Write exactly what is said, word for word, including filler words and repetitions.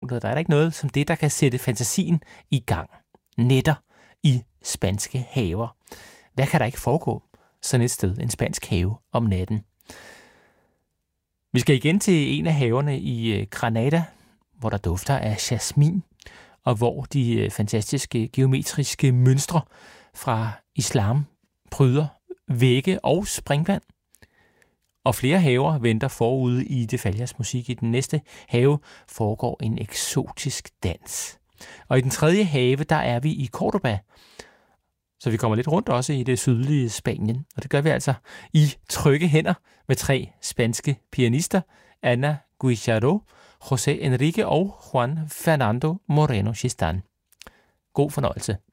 udgangspunktet. Der er der ikke noget som det, der kan sætte fantasien i gang. Nætter i spanske haver. Hvad kan der ikke foregå sådan et sted, en spansk have om natten? Vi skal igen til en af haverne i Granada, hvor der dufter af jasmin, og hvor de fantastiske geometriske mønstre fra islam pryder vægge og springvand. Og flere haver venter forude i De Fallas musik. I den næste have foregår en eksotisk dans. Og i den tredje have, der er vi i Córdoba. Så vi kommer lidt rundt også i det sydlige Spanien. Og det gør vi altså i trygge hænder med tre spanske pianister, Ana Guijarro, José Enrique og Juan Fernando Moreno Gistan. God fornøjelse.